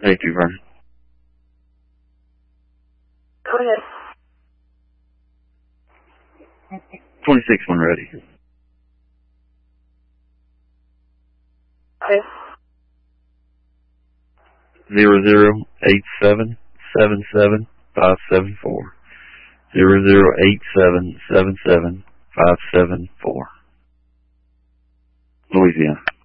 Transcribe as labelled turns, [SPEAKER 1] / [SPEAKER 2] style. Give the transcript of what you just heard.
[SPEAKER 1] Hey, too, Vernon.
[SPEAKER 2] Go ahead.
[SPEAKER 1] 26 when ready.
[SPEAKER 2] Okay.
[SPEAKER 1] 0087775574. 0087775574. Louisiana.